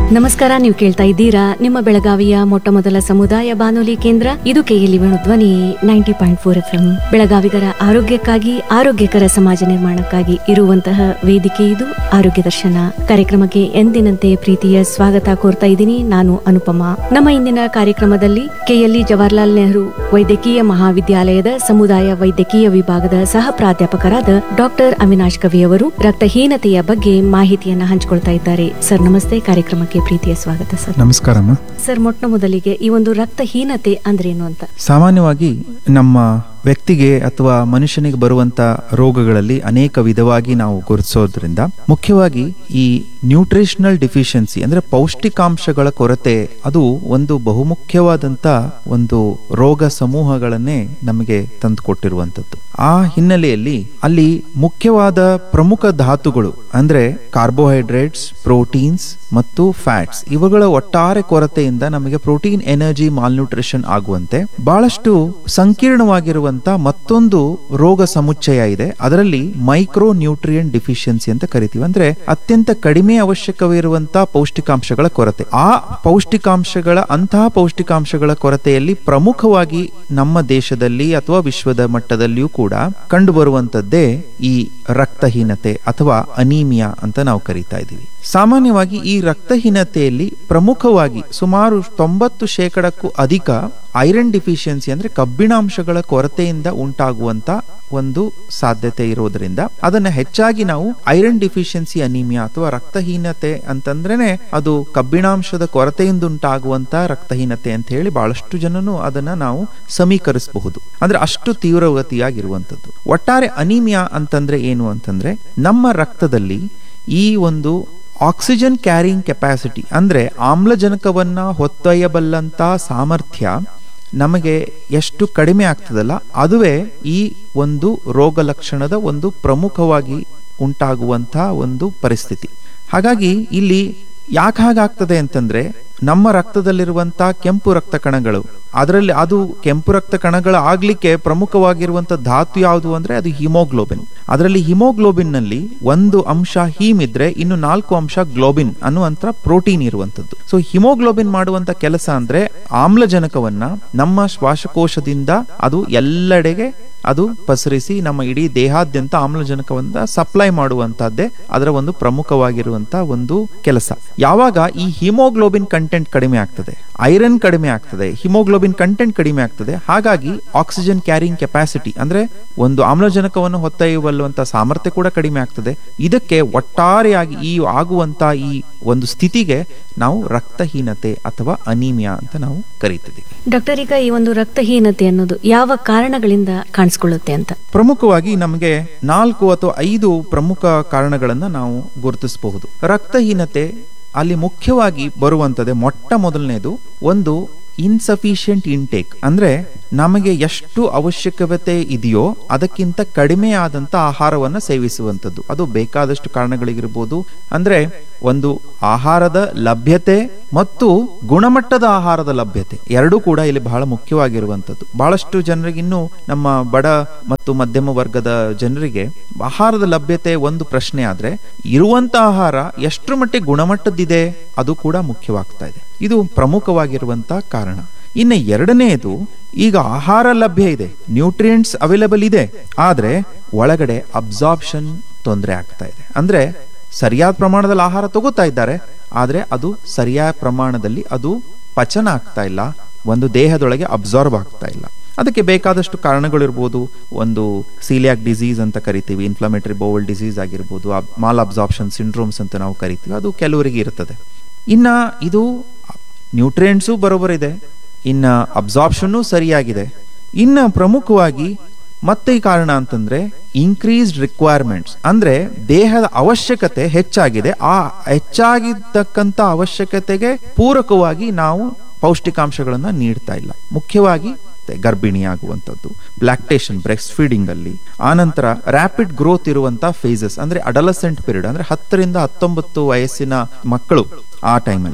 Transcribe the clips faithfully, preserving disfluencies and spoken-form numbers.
ನಮಸ್ಕಾರ, ನೀವು ಕೇಳ್ತಾ ಇದ್ದೀರಾ ನಿಮ್ಮ ಬೆಳಗಾವಿಯ ಮೊಟ್ಟ ಮೊದಲ ಸಮುದಾಯ ಬಾನುಲಿ ಕೇಂದ್ರ. ಇದು ಕೆಎಲ್ಇ ಧ್ವನಿ ninety point four F M. ಬೆಳಗಾವಿಗರ ಆರೋಗ್ಯಕ್ಕಾಗಿ, ಆರೋಗ್ಯಕರ ಸಮಾಜ ನಿರ್ಮಾಣಕ್ಕಾಗಿ ಇರುವಂತಹ ವೇದಿಕೆ ಇದು ಆರೋಗ್ಯ ದರ್ಶನ ಕಾರ್ಯಕ್ರಮಕ್ಕೆ ಎಂದಿನಂತೆ ಪ್ರೀತಿಯ ಸ್ವಾಗತ ಕೋರ್ತಾ ಇದ್ದೀನಿ. ನಾನು ಅನುಪಮಾ. ನಮ್ಮ ಇಂದಿನ ಕಾರ್ಯಕ್ರಮದಲ್ಲಿ ಕೆಎಲ್ಇ ಜವಾಹರ್ಲಾಲ್ ನೆಹರು ವೈದ್ಯಕೀಯ ಮಹಾವಿದ್ಯಾಲಯದ ಸಮುದಾಯ ವೈದ್ಯಕೀಯ ವಿಭಾಗದ ಸಹ ಪ್ರಾಧ್ಯಾಪಕರಾದ ಡಾಕ್ಟರ್ ಅವಿನಾಶ್ ಕವಿ ಅವರು ರಕ್ತಹೀನತೆಯ ಬಗ್ಗೆ ಮಾಹಿತಿಯನ್ನ ಹಂಚಿಕೊಳ್ತಾ ಇದ್ದಾರೆ. ಸರ್ ನಮಸ್ತೆ, ಕಾರ್ಯಕ್ರಮಕ್ಕೆ ಪ್ರೀತಿಯ ಸ್ವಾಗತ ಸರ್. ನಮಸ್ಕಾರಮ್ಮ. ಸರ್, ಮೊಟ್ಟ ಮೊದಲಿಗೆ ಈ ಒಂದು ರಕ್ತಹೀನತೆ ಅಂದ್ರೇನು ಅಂತ? ಸಾಮಾನ್ಯವಾಗಿ ನಮ್ಮ ವ್ಯಕ್ತಿಗೆ ಅಥವಾ ಮನುಷ್ಯನಿಗೆ ಬರುವಂತ ರೋಗಗಳಲ್ಲಿ ಅನೇಕ ವಿಧವಾಗಿ ನಾವು ಗುರುತಿಸೋದ್ರಿಂದ ಮುಖ್ಯವಾಗಿ ಈ ನ್ಯೂಟ್ರಿಷನಲ್ ಡಿಫಿಷಿಯನ್ಸಿ ಅಂದ್ರೆ ಪೌಷ್ಟಿಕಾಂಶಗಳ ಕೊರತೆ ಅದು ಒಂದು ಬಹುಮುಖ್ಯವಾದಂತ ಒಂದು ರೋಗ ಸಮೂಹಗಳನ್ನೇ ನಮಗೆ ತಂದುಕೊಟ್ಟಿರುವಂತದ್ದು. ಆ ಹಿನ್ನೆಲೆಯಲ್ಲಿ ಅಲ್ಲಿ ಮುಖ್ಯವಾದ ಪ್ರಮುಖ ಧಾತುಗಳು ಅಂದ್ರೆ ಕಾರ್ಬೋಹೈಡ್ರೇಟ್ಸ್, ಪ್ರೋಟೀನ್ಸ್ ಮತ್ತು ಫ್ಯಾಟ್ಸ್ ಇವುಗಳ ಒಟ್ಟಾರೆ ಕೊರತೆಯಿಂದ ನಮಗೆ ಪ್ರೋಟೀನ್ ಎನರ್ಜಿ ಮಾಲ್ನ್ಯೂಟ್ರಿಷನ್ ಆಗುವಂತೆ ಬಹಳಷ್ಟು ಸಂಕೀರ್ಣವಾಗಿರುವಂತ ಮತ್ತೊಂದು ರೋಗ ಸಮುಚ್ಚಯ ಇದೆ. ಅದರಲ್ಲಿ ಮೈಕ್ರೋ ನ್ಯೂಟ್ರಿಯೆಂಟ್ ಡಿಫಿಷಿಯನ್ಸಿ ಅಂತ ಕರಿತೀವಿ. ಅಂದ್ರೆ ಅತ್ಯಂತ ಕಡಿಮೆ ಅವಶ್ಯಕವಿರುವಂತಹ ಪೌಷ್ಟಿಕಾಂಶಗಳ ಕೊರತೆ. ಆ ಪೌಷ್ಟಿಕಾಂಶಗಳ ಅಂತಹ ಪೌಷ್ಟಿಕಾಂಶಗಳ ಕೊರತೆಯಲ್ಲಿ ಪ್ರಮುಖವಾಗಿ ನಮ್ಮ ದೇಶದಲ್ಲಿ ಅಥವಾ ವಿಶ್ವದ ಮಟ್ಟದಲ್ಲಿಯೂ ಕೂಡ ಕಂಡು ಬರುವಂತದ್ದೇ ಈ ರಕ್ತಹೀನತೆ ಅಥವಾ ಅನೀಮಿಯಾ ಅಂತ ನಾವು ಕರೀತಾ ಇದ್ದೀವಿ. ಸಾಮಾನ್ಯವಾಗಿ ಈ ರಕ್ತಹೀನತೆಯಲ್ಲಿ ಪ್ರಮುಖವಾಗಿ ಸುಮಾರು ತೊಂಬತ್ತು ಶೇಕಡಕ್ಕೂ ಅಧಿಕ ಐರನ್ ಡಿಫಿಷಿಯನ್ಸಿ ಅಂದ್ರೆ ಕಬ್ಬಿಣಾಂಶಗಳ ಕೊರತೆಯಿಂದ ಉಂಟಾಗುವಂತ ಒಂದು ಸಾಧ್ಯತೆ ಇರೋದ್ರಿಂದ ಅದನ್ನ ಹೆಚ್ಚಾಗಿ ನಾವು ಐರನ್ ಡಿಫಿಷಿಯನ್ಸಿ ಅನೀಮಿಯಾ ಅಥವಾ ರಕ್ತಹೀನತೆ ಅಂತಂದ್ರೇನೆ ಅದು ಕಬ್ಬಿಣಾಂಶದ ಕೊರತೆಯಿಂದ ಉಂಟಾಗುವಂತ ರಕ್ತಹೀನತೆ ಅಂತ ಹೇಳಿ ಬಹಳಷ್ಟು ಜನನು ಅದನ್ನ ನಾವು ಸಮೀಕರಿಸಬಹುದು. ಅಂದ್ರೆ ಅಷ್ಟು ತೀವ್ರಗತಿಯಾಗಿರುವಂತದ್ದು. ಒಟ್ಟಾರೆ ಅನೀಮಿಯಾ ಅಂತಂದ್ರೆ ಏನು ಅಂತಂದ್ರೆ ನಮ್ಮ ರಕ್ತದಲ್ಲಿ ಈ ಒಂದು ಆಕ್ಸಿಜನ್ ಕ್ಯಾರಿಂಗ್ ಕೆಪಾಸಿಟಿ ಅಂದ್ರೆ ಆಮ್ಲಜನಕವನ್ನ ಹೊತ್ತೊಯ್ಯಬಲ್ಲಂತ ಸಾಮರ್ಥ್ಯ ನಮಗೆ ಎಷ್ಟು ಕಡಿಮೆ ಆಗ್ತದಲ್ಲ ಅದುವೇ ಈ ಒಂದು ರೋಗ ಲಕ್ಷಣದ ಒಂದು ಪ್ರಮುಖವಾಗಿ ಉಂಟಾಗುವಂತಹ ಒಂದು ಪರಿಸ್ಥಿತಿ. ಹಾಗಾಗಿ ಇಲ್ಲಿ ಯಾಕೆ ಹಾಗಾಗ್ತದೆ ಅಂತಂದ್ರೆ ನಮ್ಮ ರಕ್ತದಲ್ಲಿರುವಂತಹ ಕೆಂಪು ರಕ್ತ ಕಣಗಳು ಅದರಲ್ಲಿ ಅದು ಕೆಂಪು ರಕ್ತ ಕಣಗಳು ಆಗ್ಲಿಕ್ಕೆ ಪ್ರಮುಖವಾಗಿರುವಂತಹ ಧಾತು ಯಾವುದು ಅಂದ್ರೆ ಅದು ಹಿಮೋಗ್ಲೋಬಿನ್. ಅದರಲ್ಲಿ ಹಿಮೋಗ್ಲೋಬಿನ್ ನಲ್ಲಿ ಒಂದು ಅಂಶ ಹೀಮ್ ಇದ್ರೆ ಇನ್ನು ನಾಲ್ಕು ಅಂಶ ಗ್ಲೋಬಿನ್ ಅನ್ನುವಂತ ಪ್ರೋಟೀನ್ ಇರುವಂತದ್ದು. ಸೊ ಹಿಮೋಗ್ಲೋಬಿನ್ ಮಾಡುವಂತ ಕೆಲಸ ಅಂದ್ರೆ ಆಮ್ಲಜನಕವನ್ನ ನಮ್ಮ ಶ್ವಾಸಕೋಶದಿಂದ ಅದು ಎಲ್ಲೆಡೆಗೆ ಅದು ಪಸರಿಸಿ ನಮ್ಮ ಇಡೀ ದೇಹಾದ್ಯಂತ ಆಮ್ಲಜನಕವನ್ನ ಸಪ್ಲೈ ಮಾಡುವಂತಹದ್ದೇ ಅದರ ಒಂದು ಪ್ರಮುಖವಾಗಿರುವಂತ ಒಂದು ಕೆಲಸ. ಯಾವಾಗ ಈ ಹಿಮೋಗ್ಲೋಬಿನ್ ಕಂಟೆಂಟ್ ಕಡಿಮೆ ಆಗ್ತದೆ, ಐರನ್ ಕಡಿಮೆ ಆಗ್ತದೆ, ಹಿಮೋಗ್ಲೋಬಿನ್ ಕಂಟೆಂಟ್ ಕಡಿಮೆ ಆಗ್ತದೆ, ಹಾಗಾಗಿ ಆಕ್ಸಿಜನ್ ಕ್ಯಾರಿಂಗ್ ಕೆಪಾಸಿಟಿ ಅಂದ್ರೆ ಒಂದು ಆಮ್ಲಜನಕವನ್ನು ಹೊತ್ತೊಯ್ಯುವಲ್ಲುವಂತ ಸಾಮರ್ಥ್ಯ ಕೂಡ ಕಡಿಮೆ ಆಗ್ತದೆ. ಇದಕ್ಕೆ ಒಟ್ಟಾರೆಯಾಗಿ ಈ ಆಗುವಂತ ಈ ಒಂದು ಸ್ಥಿತಿಗೆ ನಾವು ರಕ್ತಹೀನತೆ ಅಥವಾ ಅನೀಮಿಯಾ ಅಂತ ನಾವು ಕರೀತಿದ್ದೀವಿ. ಡಾಕ್ಟರ್, ಈಗ ಈ ಒಂದು ರಕ್ತಹೀನತೆ ಅನ್ನೋದು ಯಾವ ಕಾರಣಗಳಿಂದ ಕಾಣಿಸ್ಕೊಳ್ಳುತ್ತೆ ಅಂತ? ಪ್ರಮುಖವಾಗಿ ನಮಗೆ ನಾಲ್ಕು ಅಥವಾ ಐದು ಪ್ರಮುಖ ಕಾರಣಗಳನ್ನ ನಾವು ಗುರುತಿಸಬಹುದು. ರಕ್ತಹೀನತೆ ಅಲ್ಲಿ ಮುಖ್ಯವಾಗಿ ಬರುವಂತದೆ ಮೊಟ್ಟ ಮೊದಲನೇದು ಒಂದು ಇನ್ಸಫಿಷಿಯಂಟ್ ಇಂಟೇಕ್ ಅಂದ್ರೆ ನಮಗೆ ಎಷ್ಟು ಅವಶ್ಯಕತೆ ಇದೆಯೋ ಅದಕ್ಕಿಂತ ಕಡಿಮೆ ಆದಂತ ಆಹಾರವನ್ನ ಸೇವಿಸುವಂಥದ್ದು. ಅದು ಬೇಕಾದಷ್ಟು ಕಾರಣಗಳಿಗಿರ್ಬೋದು. ಅಂದ್ರೆ ಒಂದು ಆಹಾರದ ಲಭ್ಯತೆ ಮತ್ತು ಗುಣಮಟ್ಟದ ಆಹಾರದ ಲಭ್ಯತೆ ಎರಡೂ ಕೂಡ ಇಲ್ಲಿ ಬಹಳ ಮುಖ್ಯವಾಗಿರುವಂಥದ್ದು. ಬಹಳಷ್ಟು ಜನರಿಗೆ ಇನ್ನು ನಮ್ಮ ಬಡ ಮತ್ತು ಮಧ್ಯಮ ವರ್ಗದ ಜನರಿಗೆ ಆಹಾರದ ಲಭ್ಯತೆ ಒಂದು ಪ್ರಶ್ನೆ ಆದ್ರೆ ಇರುವಂತ ಆಹಾರ ಎಷ್ಟರ ಮಟ್ಟಿಗೆ ಗುಣಮಟ್ಟದಿದೆ ಅದು ಕೂಡ ಮುಖ್ಯವಾಗ್ತಾ ಇದೆ. ಇದು ಪ್ರಮುಖವಾಗಿರುವಂತಹ ಕಾರಣ. ಇನ್ನು ಎರಡನೆಯದು, ಈಗ ಆಹಾರ ಲಭ್ಯ ಇದೆ, ನ್ಯೂಟ್ರಿಯೆಂಟ್ಸ್ ಅವೈಲೇಬಲ್ ಇದೆ, ಆದ್ರೆ ಒಳಗಡೆ ಅಬ್ಸಾರ್ಪ್ಷನ್ ತೊಂದರೆ ಆಗ್ತಾ ಇದೆ. ಅಂದ್ರೆ ಸರಿಯಾದ ಪ್ರಮಾಣದಲ್ಲಿ ಆಹಾರ ತಗೋತಾ ಇದ್ದಾರೆ, ಆದ್ರೆ ಅದು ಸರಿಯಾದ ಪ್ರಮಾಣದಲ್ಲಿ ಅದು ಪಚನ ಆಗ್ತಾ ಇಲ್ಲ, ಒಂದು ದೇಹದೊಳಗೆ ಅಬ್ಸಾರ್ಬ್ ಆಗ್ತಾ ಇಲ್ಲ. ಅದಕ್ಕೆ ಬೇಕಾದಷ್ಟು ಕಾರಣಗಳಿರ್ಬೋದು. ಒಂದು ಸೀಲಿಯಾಕ್ ಡಿಸೀಸ್ ಅಂತ ಕರಿತೀವಿ, ಇನ್ಫ್ಲಮೇಟರಿ ಬೌವಲ್ ಡಿಸೀಸ್ ಆಗಿರ್ಬೋದು, ಮಾಲ್ ಅಬ್ಸಾರ್ಪ್ಷನ್ ಸಿಂಡ್ರೋಮ್ಸ್ ಅಂತ ನಾವು ಕರಿತೀವಿ, ಅದು ಕೆಲವರಿಗೆ ಇರ್ತದೆ. ಇನ್ನ ಇದು ನ್ಯೂಟ್ರಿಯೆಂಟ್ಸು ಬರೋಬರಿದೆ, ಇನ್ನ ಅಬ್ಸಾರ್ಪ್ಷನ್ನು ಸರಿಯಾಗಿದೆ. ಇನ್ನ ಪ್ರಮುಖವಾಗಿ ಮತ್ತೆ ಈ ಕಾರಣ ಅಂತಂದ್ರೆ ಇನ್ಕ್ರೀಸ್ಡ್ ರಿಕ್ವೈರ್ಮೆಂಟ್ಸ್ ಅಂದ್ರೆ ದೇಹದ ಅವಶ್ಯಕತೆ ಹೆಚ್ಚಾಗಿದೆ. ಆ ಹೆಚ್ಚಾಗಿರ್ತಕ್ಕಂಥ ಅವಶ್ಯಕತೆಗೆ ಪೂರಕವಾಗಿ ನಾವು ಪೌಷ್ಟಿಕಾಂಶಗಳನ್ನ ನೀಡ್ತಾ ಇಲ್ಲ. ಮುಖ್ಯವಾಗಿ ಗರ್ಭಿಣಿಯಾಗುವಂಥದ್ದು, ಲ್ಯಾಕ್ಟೇಷನ್ ಬ್ರೆಸ್ಟ್ ಫೀಡಿಂಗ್ ಅಲ್ಲಿ, ಆನಂತರ ರ್ಯಾಪಿಡ್ ಗ್ರೋತ್ ಇರುವಂತಹ ಫೇಸಸ್ ಅಂದ್ರೆ ಅಡಲಸೆಂಟ್ ಪೀರಿಯಡ್ ಅಂದ್ರೆ ಹತ್ತರಿಂದ ಹತ್ತೊಂಬತ್ತು ವಯಸ್ಸಿನ ಮಕ್ಕಳು ಆ ಟೈಮಲ್ಲಿ,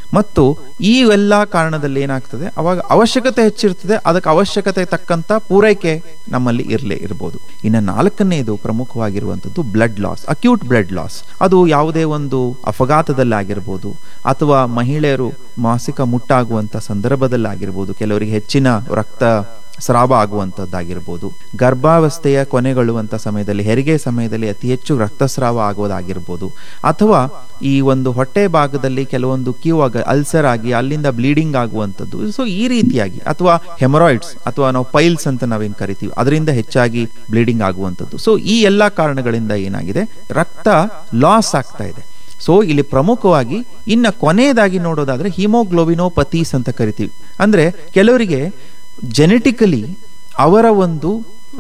ಮತ್ತು ಈ ಎಲ್ಲ ಕಾರಣದಲ್ಲಿ ಏನಾಗ್ತದೆ, ಅವಾಗ ಅವಶ್ಯಕತೆ ಹೆಚ್ಚಿರ್ತದೆ, ಅದಕ್ಕೆ ಅವಶ್ಯಕತೆ ತಕ್ಕಂತ ಪೂರೈಕೆ ನಮ್ಮಲ್ಲಿ ಇರಲೇ ಇರಬಹುದು. ಇನ್ನು ನಾಲ್ಕನೇದು ಪ್ರಮುಖವಾಗಿರುವಂಥದ್ದು blood loss, acute blood loss. ಅದು ಯಾವುದೇ ಒಂದು ಅಪಘಾತದಲ್ಲಿ ಆಗಿರ್ಬೋದು, ಅಥವಾ ಮಹಿಳೆಯರು ಮಾಸಿಕ ಮುಟ್ಟಾಗುವಂತ ಸಂದರ್ಭದಲ್ಲಿ ಆಗಿರ್ಬೋದು, ಕೆಲವರಿಗೆ ಹೆಚ್ಚಿನ ರಕ್ತ ಸ್ರಾವ ಆಗುವಂಥದ್ದಾಗಿರ್ಬೋದು, ಗರ್ಭಾವಸ್ಥೆಯ ಕೊನೆಗೊಳ್ಳುವಂಥ ಸಮಯದಲ್ಲಿ, ಹೆರಿಗೆ ಸಮಯದಲ್ಲಿ ಅತಿ ಹೆಚ್ಚು ರಕ್ತಸ್ರಾವ ಆಗೋದಾಗಿರ್ಬೋದು, ಅಥವಾ ಈ ಒಂದು ಹೊಟ್ಟೆ ಭಾಗದಲ್ಲಿ ಕೆಲವೊಂದು ಕ್ಯೂ ಆಗ ಅಲ್ಸರ್ ಆಗಿ ಅಲ್ಲಿಂದ ಬ್ಲೀಡಿಂಗ್ ಆಗುವಂಥದ್ದು. ಸೊ ಈ ರೀತಿಯಾಗಿ, ಅಥವಾ ಹೆಮರಾಯ್ಡ್ಸ್ ಅಥವಾ ನಾವು ಪೈಲ್ಸ್ ಅಂತ ನಾವೇನು ಕರಿತೀವಿ, ಅದರಿಂದ ಹೆಚ್ಚಾಗಿ ಬ್ಲೀಡಿಂಗ್ ಆಗುವಂಥದ್ದು. ಸೊ ಈ ಎಲ್ಲ ಕಾರಣಗಳಿಂದ ಏನಾಗಿದೆ, ರಕ್ತ ಲಾಸ್ ಆಗ್ತಾ ಇದೆ. ಸೊ ಇಲ್ಲಿ ಪ್ರಮುಖವಾಗಿ ಇನ್ನು ಕೊನೆಯದಾಗಿ ನೋಡೋದಾದ್ರೆ ಹಿಮೋಗ್ಲೋಬಿನೋಪತೀಸ್ ಅಂತ ಕರಿತೀವಿ. ಅಂದ್ರೆ ಕೆಲವರಿಗೆ ಜೆನೆಟಿಕಲಿ ಅವರ ಒಂದು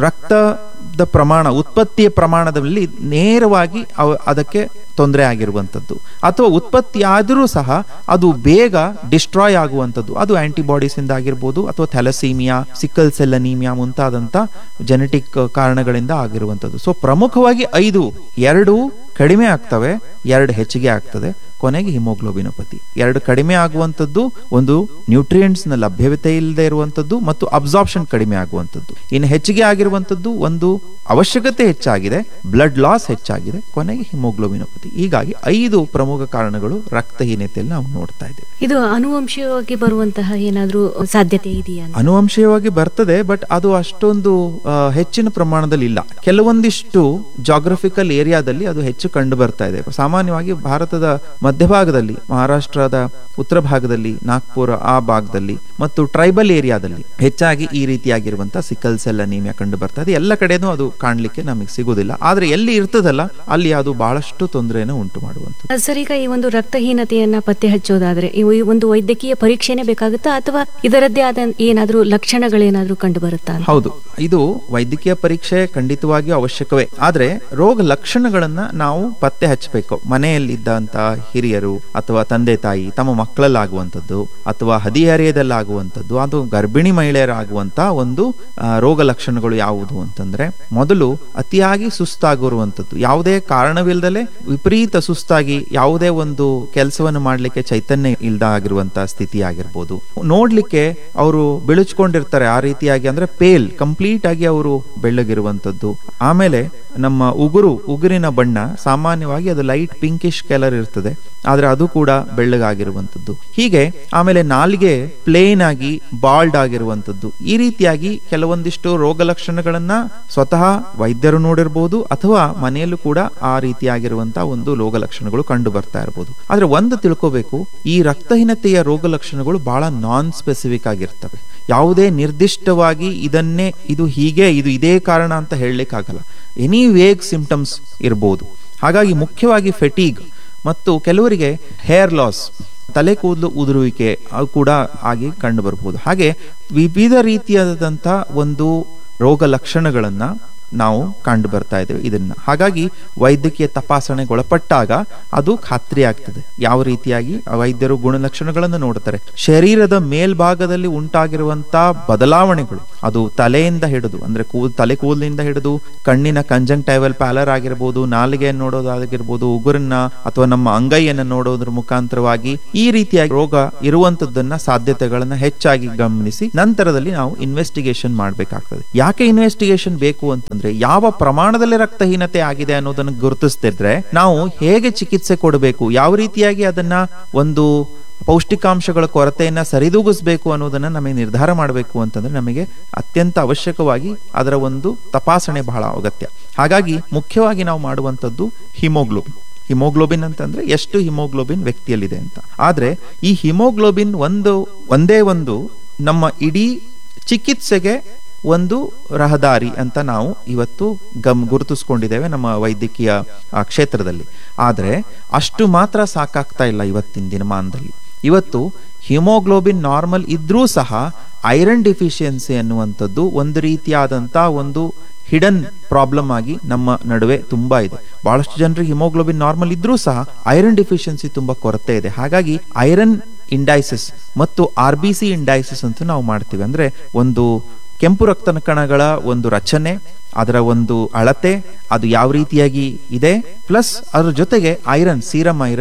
ರಕ್ತದ ಪ್ರಮಾಣ, ಉತ್ಪತ್ತಿಯ ಪ್ರಮಾಣದಲ್ಲಿ ನೇರವಾಗಿ ಅವ ಅದಕ್ಕೆ ತೊಂದರೆ ಆಗಿರುವಂಥದ್ದು, ಅಥವಾ ಉತ್ಪತ್ತಿ ಆದರೂ ಸಹ ಅದು ಬೇಗ ಡಿಸ್ಟ್ರಾಯ್ ಆಗುವಂಥದ್ದು. ಅದು ಆಂಟಿಬಾಡೀಸ್ ಇಂದ ಆಗಿರ್ಬೋದು, ಅಥವಾ thalassaemia, sickle cell anaemia ಮುಂತಾದಂಥ genetic ಕಾರಣಗಳಿಂದ ಆಗಿರುವಂಥದ್ದು. ಸೊ ಪ್ರಮುಖವಾಗಿ ಐದು, ಎರಡು ಕಡಿಮೆ ಆಗ್ತವೆ, ಎರಡು ಹೆಚ್ಚಿಗೆ ಆಗ್ತದೆ, ಕೊನೆಗೆ ಹಿಮೋಗ್ಲೋಬಿನೋಪತಿ. ಎರಡು ಕಡಿಮೆ ಆಗುವಂಥದ್ದು ಒಂದು ನ್ಯೂಟ್ರಿಯೆಂಟ್ಸ್ ನ ಲಭ್ಯತೆ ಇಲ್ಲದೆ ಇರುವಂಥದ್ದು ಮತ್ತು ಅಬ್ಸಾರ್ಪ್ಷನ್ ಕಡಿಮೆ ಆಗುವಂಥದ್ದು. ಇನ್ನು ಹೆಚ್ಚಿಗೆ ಆಗಿರುವಂಥದ್ದು ಒಂದು ಅವಶ್ಯಕತೆ ಹೆಚ್ಚಾಗಿದೆ, ಬ್ಲಡ್ ಲಾಸ್ ಹೆಚ್ಚಾಗಿದೆ, ಕೊನೆಗೆ ಹಿಮೋಗ್ಲೋಬಿನೋಪತಿ. ಹೀಗಾಗಿ ಐದು ಪ್ರಮುಖ ಕಾರಣಗಳು ರಕ್ತಹೀನತೆಯಲ್ಲಿ ನಾವು ನೋಡ್ತಾ ಇದ್ದೇವೆ. ಇದು ಅನುವಂಶೀಯವಾಗಿ ಬರುವಂತಹ ಏನಾದ್ರೂ ಸಾಧ್ಯತೆ ಇದೆಯಾ? ಅನುವಂಶೀಯವಾಗಿ ಬರ್ತದೆ, ಬಟ್ ಅದು ಅಷ್ಟೊಂದು ಹೆಚ್ಚಿನ ಪ್ರಮಾಣದಲ್ಲಿ ಇಲ್ಲ. ಕೆಲವೊಂದಿಷ್ಟು ಜಾಗ್ರಫಿಕಲ್ ಏರಿಯಾದಲ್ಲಿ ಅದು ಹೆಚ್ಚು ಕಂಡು ಬರ್ತಾ ಇದೆ. ಸಾಮಾನ್ಯವಾಗಿ ಭಾರತದ ಮಧ್ಯಭಾಗದಲ್ಲಿ, ಮಹಾರಾಷ್ಟ್ರದ ಉತ್ತರ ಭಾಗದಲ್ಲಿ, ನಾಗ್ಪುರ ಆ ಭಾಗದಲ್ಲಿ ಮತ್ತು ಟ್ರೈಬಲ್ ಏರಿಯಾದಲ್ಲಿ ಹೆಚ್ಚಾಗಿ ಈ ರೀತಿಯಾಗಿರುವಂತಹ ಸಿಕ್ಕಲ್ ಸೆಲ್ ಅನೀಮಿಯಾ ಕಂಡು ಬರ್ತಾ ಇದೆ. ಎಲ್ಲ ಕಡೆನೂ ಅದು ಕಾಣ್ಲಿಕ್ಕೆ ನಮಗೆ ಸಿಗುವುದಿಲ್ಲ, ಆದ್ರೆ ಎಲ್ಲಿ ಇರ್ತದಲ್ಲ ಅಲ್ಲಿ ಅದು ಬಹಳಷ್ಟು ತೊಂದರೆಯನ್ನು ಉಂಟು ಮಾಡುವಂಥದ್ದು. ಸರ್, ಈಗ ಈ ಒಂದು ರಕ್ತಹೀನತೆಯನ್ನ ಪತ್ತೆ ಹಚ್ಚೋದಾದ್ರೆ ಈ ಒಂದು ವೈದ್ಯಕೀಯ ಪರೀಕ್ಷೆನೇ ಬೇಕಾಗುತ್ತಾ, ಅಥವಾ ಇದರದ್ದೇ ಆದ ಏನಾದ್ರೂ ಲಕ್ಷಣಗಳೇನಾದ್ರೂ ಕಂಡು ಬರುತ್ತಾ? ಹೌದು, ಇದು ವೈದ್ಯಕೀಯ ಪರೀಕ್ಷೆ ಖಂಡಿತವಾಗಿಯೂ ಅವಶ್ಯಕವೇ. ಆದ್ರೆ ರೋಗ ಲಕ್ಷಣಗಳನ್ನ ನಾವು ಪತ್ತೆ ಹಚ್ಚಬೇಕು. ಮನೆಯಲ್ಲಿದ್ದಂತ ಹಿರಿಯರು ಅಥವಾ ತಂದೆ ತಾಯಿ ತಮ್ಮ ಮಕ್ಕಳಲ್ಲಾಗುವಂಥದ್ದು, ಅಥವಾ ಹದಿಹರೆಯದಲ್ಲಾಗುವಂಥದ್ದು, ಅದು ಗರ್ಭಿಣಿ ಮಹಿಳೆಯರಾಗುವಂತ ಒಂದು ರೋಗ ಲಕ್ಷಣಗಳು ಯಾವುದು ಅಂತಂದ್ರೆ, ಮೊದಲು ಅತಿಯಾಗಿ ಸುಸ್ತಾಗಿರುವಂಥದ್ದು, ಯಾವುದೇ ಕಾರಣವಿಲ್ಲದಲೆ ವಿಪರೀತ ಸುಸ್ತಾಗಿ ಯಾವುದೇ ಒಂದು ಕೆಲಸವನ್ನು ಮಾಡ್ಲಿಕ್ಕೆ ಚೈತನ್ಯ ಇಲ್ದ ಆಗಿರುವಂತಹ ಸ್ಥಿತಿ ಆಗಿರ್ಬೋದು. ನೋಡ್ಲಿಕ್ಕೆ ಅವರು ಬಿಳುಚ್ಕೊಂಡಿರ್ತಾರೆ, ಆ ರೀತಿಯಾಗಿ ಅಂದ್ರೆ ಪೇಲ್, ಕಂಪ್ಲೀಟ್ ಆಗಿ ಅವರು ಬೆಳ್ಳಗಿರುವಂಥದ್ದು. ಆಮೇಲೆ ನಮ್ಮ ಉಗುರು ಉಗುರಿನ ಬಣ್ಣ ಸಾಮಾನ್ಯವಾಗಿ ಅದು ಲೈಟ್ ಪಿಂಕಿಶ್ ಕಲರ್ ಇರ್ತದೆ, ಆದ್ರೆ ಅದು ಕೂಡ ಬೆಳ್ಳಗಾಗಿರುವಂಥದ್ದು. ಹೀಗೆ ಆಮೇಲೆ ನಾಲಿಗೆ ಪ್ಲೇನ್ ಆಗಿ ಬಾಲ್ಡ್ ಆಗಿರುವಂಥದ್ದು. ಈ ರೀತಿಯಾಗಿ ಕೆಲವೊಂದಿಷ್ಟು ರೋಗ ಲಕ್ಷಣಗಳನ್ನ ಸ್ವತಃ ವೈದ್ಯರು ನೋಡಿರ್ಬೋದು, ಅಥವಾ ಮನೆಯಲ್ಲೂ ಕೂಡ ಆ ರೀತಿಯಾಗಿರುವಂತಹ ಒಂದು ರೋಗ ಲಕ್ಷಣಗಳು ಕಂಡು ಬರ್ತಾ ಇರಬಹುದು. ಆದ್ರೆ ಒಂದು ತಿಳ್ಕೋಬೇಕು, ಈ ರಕ್ತಹೀನತೆಯ ರೋಗ ಲಕ್ಷಣಗಳು ಬಹಳ ನಾನ್ ಸ್ಪೆಸಿಫಿಕ್ ಆಗಿರ್ತವೆ. ಯಾವುದೇ ನಿರ್ದಿಷ್ಟವಾಗಿ ಇದನ್ನೇ ಇದು ಹೀಗೆ ಇದು ಇದೇ ಕಾರಣ ಅಂತ ಹೇಳಲಿಕ್ಕಾಗಲ್ಲ. ಎನಿ ವೇಗ್ ಸಿಂಪ್ಟಮ್ಸ್ ಇರಬಹುದು. ಹಾಗಾಗಿ ಮುಖ್ಯವಾಗಿ ಫೆಟೀಗ್ ಮತ್ತು ಕೆಲವರಿಗೆ ಹೇರ್ ಲಾಸ್, ತಲೆ ಕೂದಲು ಉದುರುವಿಕೆ ಕೂಡ ಆಗಿ ಕಂಡು ಬರಬಹುದು. ಹಾಗೆ ವಿವಿಧ ರೀತಿಯಾದಂಥ ಒಂದು ರೋಗ ಲಕ್ಷಣಗಳನ್ನ ನಾವು ಕಂಡು ಬರ್ತಾ ಇದ್ದೇವೆ ಇದನ್ನ. ಹಾಗಾಗಿ ವೈದ್ಯಕೀಯ ತಪಾಸಣೆಗೊಳಪಟ್ಟಾಗ ಅದು ಖಾತ್ರಿ ಆಗ್ತದೆ. ಯಾವ ರೀತಿಯಾಗಿ ವೈದ್ಯರು ಗುಣಲಕ್ಷಣಗಳನ್ನು ನೋಡ್ತಾರೆ, ಶರೀರದ ಮೇಲ್ಭಾಗದಲ್ಲಿ ಉಂಟಾಗಿರುವಂತಹ ಬದಲಾವಣೆಗಳು, ಅದು ತಲೆಯಿಂದ ಹಿಡಿದು ಅಂದ್ರೆ ಕೂದ್ ತಲೆ ಕೂದಲಿಂದ ಹಿಡಿದು ಕಣ್ಣಿನ ಕಂಜಂಕ್ಟೈವಲ್ ಪ್ಯಾಲರ್ ಆಗಿರ್ಬೋದು, ನಾಲಿಗೆಯನ್ನು ನೋಡೋದಾಗಿರ್ಬೋದು, ಉಗುರನ್ನ ಅಥವಾ ನಮ್ಮ ಅಂಗೈಯನ್ನು ನೋಡೋದ್ರ ಮುಖಾಂತರವಾಗಿ ಈ ರೀತಿಯಾಗಿ ರೋಗ ಇರುವಂತದ್ದನ್ನ ಸಾಧ್ಯತೆಗಳನ್ನ ಹೆಚ್ಚಾಗಿ ಗಮನಿಸಿ ನಂತರದಲ್ಲಿ ನಾವು ಇನ್ವೆಸ್ಟಿಗೇಷನ್ ಮಾಡಬೇಕಾಗ್ತದೆ. ಯಾಕೆ ಇನ್ವೆಸ್ಟಿಗೇಷನ್ ಬೇಕು ಅಂತಂದ್ರೆ, ಯಾವ ಪ್ರಮಾಣದಲ್ಲಿ ರಕ್ತಹೀನತೆ ಆಗಿದೆ ಅನ್ನೋದನ್ನು ಗುರುತಿಸ್ತಿದ್ರೆ ನಾವು ಹೇಗೆ ಚಿಕಿತ್ಸೆ ಕೊಡಬೇಕು, ಯಾವ ರೀತಿಯಾಗಿ ಅದನ್ನ ಒಂದು ಪೌಷ್ಟಿಕಾಂಶಗಳ ಕೊರತೆಯನ್ನ ಸರಿದೂಗಿಸಬೇಕು ಅನ್ನೋದನ್ನ ನಮಗೆ ನಿರ್ಧಾರ ಮಾಡಬೇಕು ಅಂತಂದ್ರೆ ನಮಗೆ ಅತ್ಯಂತ ಅವಶ್ಯಕವಾಗಿ ಅದರ ಒಂದು ತಪಾಸಣೆ ಬಹಳ ಅಗತ್ಯ. ಹಾಗಾಗಿ ಮುಖ್ಯವಾಗಿ ನಾವು ಮಾಡುವಂಥದ್ದು ಹಿಮೋಗ್ಲೋಬಿನ್. ಹಿಮೋಗ್ಲೋಬಿನ್ ಅಂತಂದ್ರೆ ಎಷ್ಟು ಹಿಮೋಗ್ಲೋಬಿನ್ ವ್ಯಕ್ತಿಯಲ್ಲಿದೆ ಅಂತ. ಆದ್ರೆ ಈ ಹಿಮೋಗ್ಲೋಬಿನ್ ಒಂದು ಒಂದೇ ಒಂದು ನಮ್ಮ ಇಡೀ ಚಿಕಿತ್ಸೆಗೆ ಒಂದು ರಹದಾರಿ ಅಂತ ನಾವು ಇವತ್ತು ಗಮ್ ಗುರುತಿಸ್ಕೊಂಡಿದ್ದೇವೆ ನಮ್ಮ ವೈದ್ಯಕೀಯ ಕ್ಷೇತ್ರದಲ್ಲಿ. ಆದರೆ ಅಷ್ಟು ಮಾತ್ರ ಸಾಕಾಗ್ತಾ ಇಲ್ಲ ಇವತ್ತಿನ ದಿನಮಾನದಲ್ಲಿ. ಇವತ್ತು ಹಿಮೋಗ್ಲೋಬಿನ್ ನಾರ್ಮಲ್ ಇದ್ರೂ ಸಹ ಐರನ್ ಡಿಫಿಷಿಯನ್ಸಿ ಅನ್ನುವಂಥದ್ದು ಒಂದು ರೀತಿಯಾದಂಥ ಒಂದು ಹಿಡನ್ ಪ್ರಾಬ್ಲಮ್ ಆಗಿ ನಮ್ಮ ನಡುವೆ ತುಂಬಾ ಇದೆ. ಬಹಳಷ್ಟು ಜನರಿಗೆ ಹಿಮೋಗ್ಲೋಬಿನ್ ನಾರ್ಮಲ್ ಇದ್ರೂ ಸಹ ಐರನ್ ಡಿಫಿಷಿಯನ್ಸಿ ತುಂಬಾ ಕೊರತೆ ಇದೆ. ಹಾಗಾಗಿ ಐರನ್ ಇಂಡೈಸಿಸ್ ಮತ್ತು ಆರ್ ಬಿ ಸಿ ಇಂಡೈಸಿಸ್ ಅಂತ ನಾವು ಮಾಡ್ತೀವಿ. ಅಂದ್ರೆ ಒಂದು ಕೆಂಪು ರಕ್ತ ಕಣಗಳ ಒಂದು ರಚನೆ, ಅದರ ಒಂದು ಅಳತೆ, ಅದು ಯಾವ ರೀತಿಯಾಗಿ ಇದೆ, ಪ್ಲಸ್ ಅದ್ರ ಜೊತೆಗೆ iron, serum iron